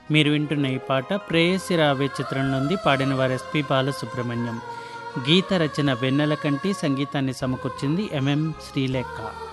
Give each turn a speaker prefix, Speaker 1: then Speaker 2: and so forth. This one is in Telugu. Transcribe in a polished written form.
Speaker 1: మీరు వింటున్న ఈ పాట ప్రేయసి రావే చిత్రం నుండి పాడిన వారు ఎస్పి బాలసుబ్రహ్మణ్యం. గీత రచన వెన్నెల కంటి, సంగీతాన్ని సమకూర్చింది ఎంఎం శ్రీలేఖ.